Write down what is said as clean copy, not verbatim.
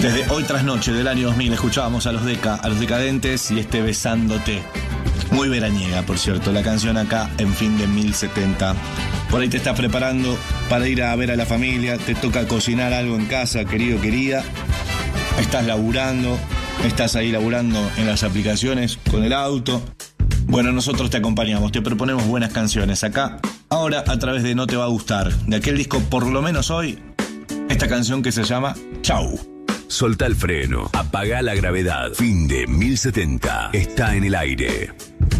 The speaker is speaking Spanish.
Desde Hoy Tras Noche del año 2000 escuchábamos a los Decadentes y este Besándote. Muy veraniega, por cierto, la canción acá en Fin de 1070. Por ahí te estás preparando para ir a ver a la familia, te toca cocinar algo en casa, querido, querida. Estás laburando, estás ahí laburando en las aplicaciones con el auto. Bueno, nosotros te acompañamos, te proponemos buenas canciones acá. Ahora a través de No Te Va a Gustar, de aquel disco Por lo menos hoy, esta canción que se llama Chau. Soltá el freno, apagá la gravedad. Fin de 1070 está en el aire.